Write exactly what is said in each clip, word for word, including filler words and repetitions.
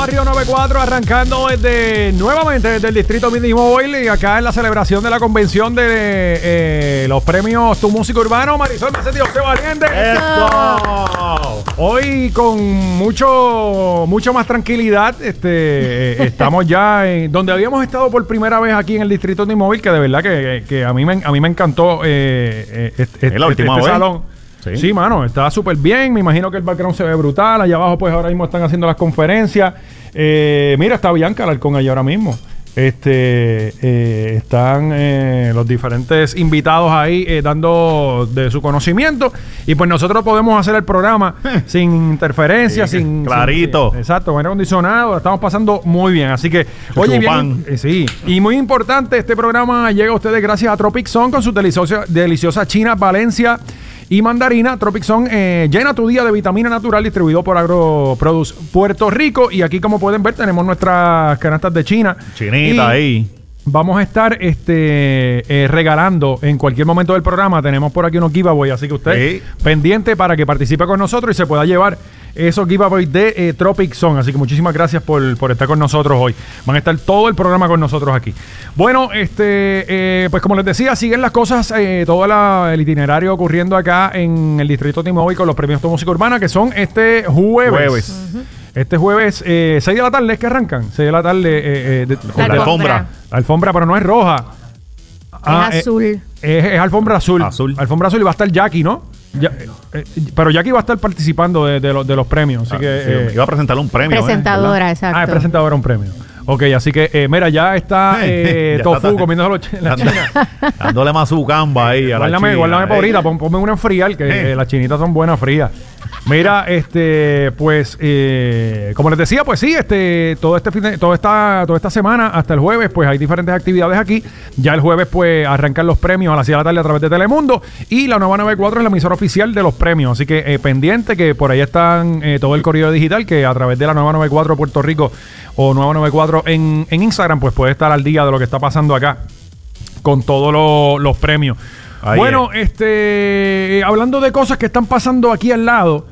Barrio noventa y cuatro, arrancando desde nuevamente desde el distrito Minimóvil y acá en la celebración de la convención de eh, los premios Tu Música Urbano. Marisol Macetti, José Valiente. ¡Eso! Hoy con mucho mucho más tranquilidad. Este, eh, estamos ya en donde habíamos estado por primera vez aquí en el distrito Minimóvil, que de verdad que, que a mí me a mí me encantó eh, eh, este, ¿Es la este, última este vez? salón. Sí. Sí, mano, está súper bien. Me imagino que el background se ve brutal. Allá abajo, pues ahora mismo están haciendo las conferencias. Eh, mira, está Bianca Alarcón allá ahora mismo. Este eh, están eh, los diferentes invitados ahí eh, dando de su conocimiento. Y pues nosotros podemos hacer el programa sin interferencia, Sí, sin. clarito. sin- exacto, buen acondicionado. La estamos pasando muy bien. Así que, oye, bien. eh, sí. Y muy importante, este programa llega a ustedes gracias a Tropic Zone con sus deliciosas deliciosa China, Valencia y mandarina. Tropic Zone eh, llena tu día de vitamina natural, distribuido por AgroProduce Puerto Rico. Y aquí, como pueden ver, tenemos nuestras canastas de China. Chinita Y ahí. Vamos a estar este eh, regalando en cualquier momento del programa. Tenemos por aquí unos giveaways, así que usted Sí. pendiente para que participe con nosotros y se pueda llevar esos giveaways de eh, Tropic Zone. Así que muchísimas gracias por, por estar con nosotros hoy. Van a estar todo el programa con nosotros aquí. Bueno, este eh, pues como les decía, siguen las cosas, eh, todo la- el itinerario ocurriendo acá en el distrito de Timóvil con los premios de música urbana, que son este jueves. Jueves. Uh-huh. Este jueves, eh, seis de la tarde es que arrancan. seis de la tarde eh, eh, de- Con la de- alfombra. la alfombra, pero no es roja. Ah, es eh, azul. Es, es alfombra azul. Azul. Alfombra azul y va a estar Jackie, ¿no? Ya- eh, eh, pero Jackie va a estar participando de, de los, de los premios. Así Ah, que. sí, eh, iba a presentarle un premio. ¿eh? Presentadora, ¿Verdad? exacto. ah, es presentadora un premio. Ok, así que, eh, mira, ya está eh, Ya Tofu está- comiéndose los chi- la china. Dándole más su camba ahí a la Guárdame, china, guárdame para eh. ahorita, pon- ponme una enfriar, que Eh. eh, las chinitas son buenas frías. Mira, este, pues, eh, como les decía, pues sí, este, todo este fin de- toda esta, toda esta semana hasta el jueves, pues hay diferentes actividades aquí. Ya el jueves, pues, arrancan los premios a las siete de la tarde a través de Telemundo y la nueva noventa y cuatro es la emisora oficial de los premios. Así que eh, pendiente que por ahí están eh, todo el correo digital que a través de la nueva noventa y cuatro Puerto Rico o nueva noventa y cuatro en, en Instagram, pues puede estar al día de lo que está pasando acá con todos lo- los premios. Ahí Bueno, este, eh, hablando de cosas que están pasando aquí al lado,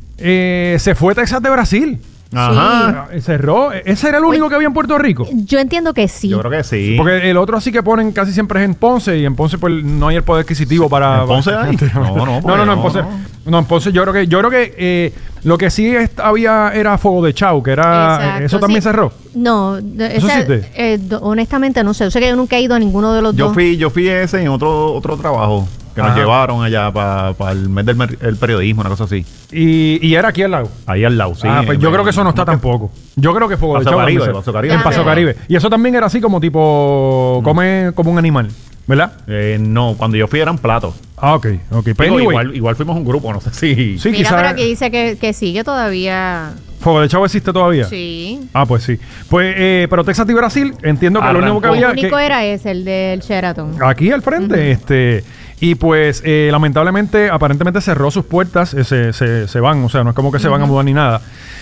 eh, se fue Texas de Brasil. Ajá. Eh, Cerró. ¿Ese era el único que había en Puerto Rico? Yo entiendo que sí. Yo creo que sí. Porque el otro sí que ponen casi siempre es en Ponce y en Ponce pues no hay el poder adquisitivo para... ¿En Ponce hay? No, no, no, no, porque no, en no, Ponce. no. No, en Ponce yo creo que yo creo que eh, lo que sí est- había era Fuego de Chau, que era Exacto, eso también sí. cerró. No, de- ¿Eso esa- existe? eh, do- honestamente no sé. Yo sé que yo nunca he ido a ninguno de los Yo dos. fui, yo fui ese en otro, otro trabajo que Ajá. nos llevaron allá para el mes del mer- el periodismo, una cosa así. Y, y era aquí al lado. Ahí al lado, sí. ah, pues yo en- creo que eso no está tampoco. Yo creo que Fuego de Paso Chau Caribe, también se- Paso Caribe. En Paso Ah, Caribe. Y eso también era así como tipo come como un animal, ¿verdad? Eh, no, cuando yo fui eran platos. Ah, ok, ok. Pero Digo, anyway, igual, igual fuimos un grupo, no sé si. sí, Mira, quizás pero aquí dice que, que sigue todavía. Fuego de Chau existe todavía. Sí. Ah, pues sí. Pues, eh, pero Texas de Brasil, entiendo que lo único que Arrancó. había El único que- era ese, el del Sheraton. aquí al frente, este, y pues eh, lamentablemente, aparentemente cerró sus puertas, eh, se, se, se van, o sea, no es como que se van a mudar ni nada.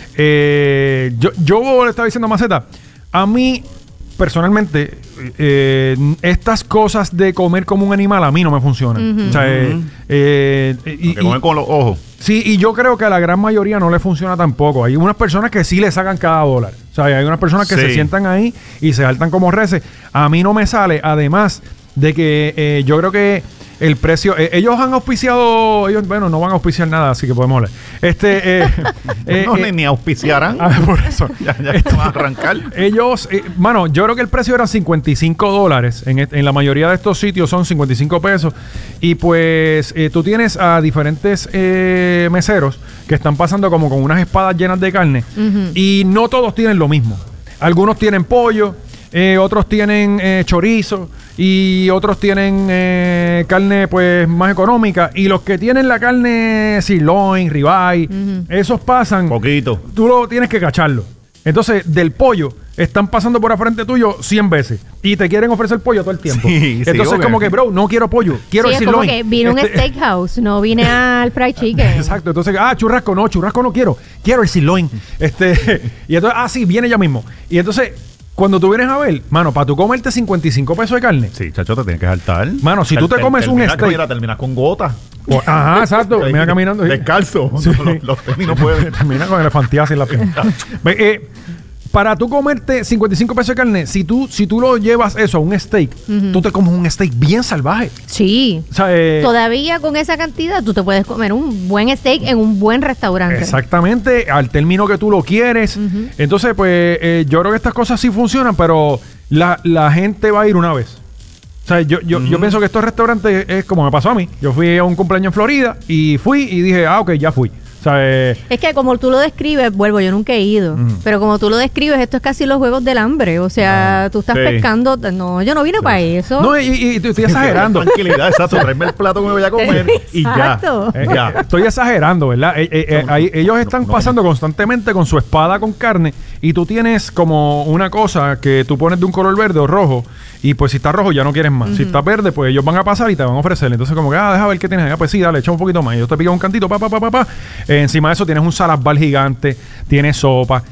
Eh, yo, yo le estaba diciendo a Maceta, a mí personalmente, eh, estas cosas de comer como un animal a mí no me funcionan. Ujú. O sea, eh, eh, y- Que y- comen con los ojos. Sí, y yo creo que a la gran mayoría no le funciona tampoco. Hay unas personas que sí le sacan cada dólar. O sea, hay unas personas que Sí. se sientan ahí y se saltan como reces. A mí no me sale, además de que eh, yo creo que el precio... eh, ellos han auspiciado... Ellos, bueno, no van a auspiciar nada, así que podemos hablar. Este... eh, eh, no, eh, ni, ni auspiciarán. ah, por eso. ya ya esto va a arrancar. Ellos, eh, mano, yo creo que el precio era cincuenta y cinco dólares. En, est- en la mayoría de estos sitios son cincuenta y cinco pesos. Y pues eh, tú tienes a diferentes eh, meseros que están pasando como con unas espadas llenas de carne. Ujú. Y no todos tienen lo mismo. Algunos tienen pollo, eh, otros tienen eh, chorizo y otros tienen eh, carne pues más económica. Y los que tienen la carne sirloin, ribeye, Ujú. esos pasan Poquito. tú lo tienes que cacharlo. Entonces, del pollo, están pasando por la frente tuyo cien veces y te quieren ofrecer pollo todo el tiempo. Sí, sí, Entonces, obvio. como que, bro, no quiero pollo, quiero Sí, el es como sirloin. que vine a un Este- steakhouse, no vine al fried chicken. Exacto, entonces, ah, churrasco, no, churrasco no quiero, quiero el sirloin. Este, y entonces, ah, sí, viene ya mismo. Y entonces, cuando tú vienes a ver, mano, para tú comerte cincuenta y cinco pesos de carne, Sí, chacho, te tienes que saltar. Mano, si tú te comes un terminas- steak- Mira, terminas con gotas. o- ajá, exacto, mira caminando. Descalzo. Sí. Los, los tenis no pueden. Termina con elefantías en la pierna. Ve, eh, para tú comerte cincuenta y cinco pesos de carne, si tú, si tú lo llevas eso a un steak, Ujú. tú te comes un steak bien salvaje. Sí. O sea, eh, Todavía con esa cantidad tú te puedes comer un buen steak en un buen restaurante. exactamente, al término que tú lo quieres. Ujú. Entonces, pues, eh, yo creo que estas cosas sí funcionan, pero la, la gente va a ir una vez. O sea, yo, yo, yo pienso que estos restaurantes es como me pasó a mí. Yo fui a un cumpleaños en Florida y fui y dije, ah, ok, ya fui. O sea, eh, Es que como tú lo describes, vuelvo, yo nunca he ido, Ujú. pero como tú lo describes, esto es casi los juegos del hambre. O sea, tú estás sí. pescando. No, yo no vine para eso. no, y, y- y te estoy exagerando. Tranquilidad, exacto. Tráeme el plato que me voy a comer y ya. Exacto. Eh, Ya. Estoy exagerando, ¿verdad? Eh, eh, eh, ahí- ellos están pasando constantemente con su espada con carne y tú tienes como una cosa que tú pones de un color verde o rojo y pues si está rojo ya no quieres más. Si está verde, pues ellos van a pasar y te van a ofrecer. Entonces como que, ah, deja ver qué tienes. Ah, pues sí, dale, echa un poquito más. Y ellos te pican un cantito, pa, pa, pa, pa, pa. Eh, encima de eso tienes un salad bar gigante, tienes sopa.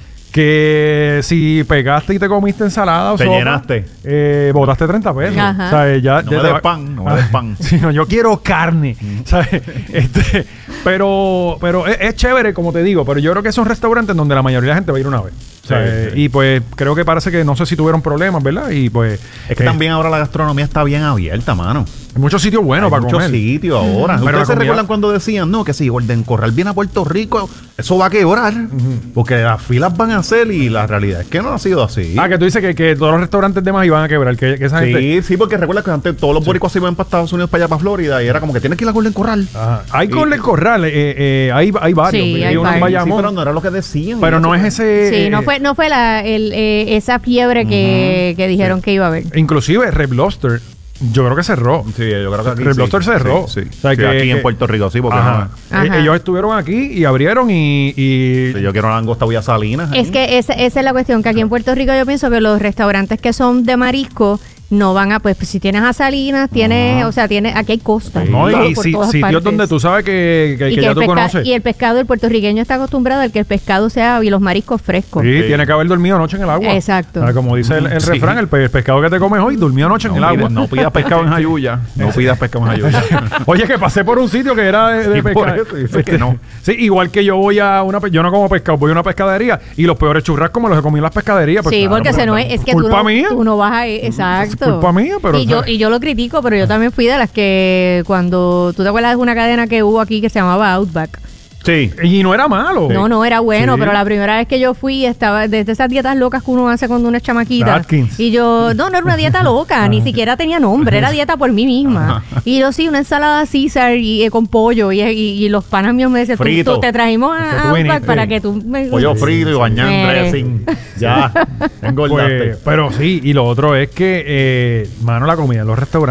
Que si pegaste y te comiste ensalada o Te sopa, llenaste. eh, botaste treinta pesos. Ajá. O sea, eh, ya, No ya me te des va- pan, no me des pan. Sí, no, yo quiero carne. ¿Sabes? Este, pero pero es, es chévere, como te digo, pero yo creo que son restaurantes donde la mayoría de la gente va a ir una vez. O sea, Sí, eh, sí. Y pues creo que parece que no sé si tuvieron problemas, ¿verdad? Y pues. Es que eh, también ahora la gastronomía está bien abierta, mano. hay muchos sitios buenos Hay para muchos comer. sitios ahora. Pero la ¿Ustedes se comida- recuerdan cuando decían, no, que si Golden Corral viene a Puerto Rico, eso va a quebrar? Porque las filas van a ser y la realidad es que no ha sido así. Ah, que tú dices que, que todos los restaurantes de más iban a quebrar. Que, que esa gente. Sí, sí, porque recuerda que antes todos los boricuas se iban para Estados Unidos, para allá, para Florida, y era como que tienes que ir a Golden Corral. Ajá. Hay Y- Golden Corral, eh, eh, hay, hay varios. Sí, hay hay uno en varios. Sí, Bayamón, pero no era lo que decían. pero y no es eso- ese. Sí, no eh, fue, no fue la, el, eh, esa fiebre que, que dijeron que iba a haber. Inclusive Red Lobster, yo creo que cerró. Sí, yo creo que aquí Red sí. Lobster cerró. Sí, sí. O sea, Sí, que- aquí que- en Puerto Rico, sí, porque Ajá. Ajá. Eh, ellos estuvieron aquí y abrieron y, y- no. Sí, yo quiero una langosta Villa Salinas. Es que esa, esa es la cuestión, que aquí en Puerto Rico yo pienso que los restaurantes que son de marisco no van a, pues si tienes a Salinas, tienes, o sea, tienes, aquí hay costas. no, por- y por si- todas sitios partes. donde tú sabes que, que, y, que que ya el tú pesca- conoces. y el pescado, el puertorriqueño está acostumbrado al que el pescado sea y los mariscos frescos. Sí, Sí. tiene que haber dormido anoche en el agua. Exacto. Ah, como dice el, el Sí. refrán, el, pe- el pescado que te comes hoy durmió anoche en el No agua. pidas, no pidas pescado en Jayuya. No pidas pescado en Jayuya. Oye, que pasé por un sitio que era de, de Sí, por pescado. eso dice que no. Sí, igual que yo voy a una... pe- Yo no como pescado, voy a una pescadería y los peores churrascos me los he comido en las pescaderías. pues, Sí, claro, porque pero se no es, es que tú culpa no, mía. tú no vas a ir, exacto. Es culpa mía, pero, y yo, ¿sabes? y yo lo critico, pero yo también fui de las que cuando, ¿tú te acuerdas de una cadena que hubo aquí que se llamaba Outback? Sí. Y no era malo. No, no, era bueno, Sí. pero la primera vez que yo fui estaba desde esas dietas locas que uno hace cuando uno es chamaquita. Atkins. Y yo, no, no era una dieta loca, ni siquiera tenía nombre, era dieta por mí misma. Y yo sí, una ensalada César y, eh, con pollo. Y, y- y los panas míos me decían, tú, Frito. tú te trajimos Es que a tú Outback viniste. para que tú me... Pollo frito y bañado en Mire. dressing. Ya. Engordaste. Pues, pero sí, y lo otro es que, eh, mano, la comida en los restaurantes.